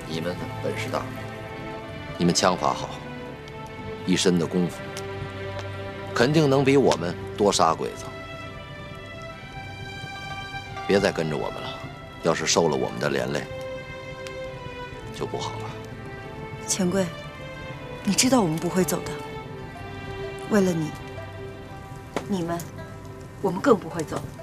你们本事大，你们枪法好，一身的功夫，肯定能比我们多杀鬼子。别再跟着我们了，要是受了我们的连累，就不好了。 钱柜，你知道我们不会走的。为了你们，我们更不会走。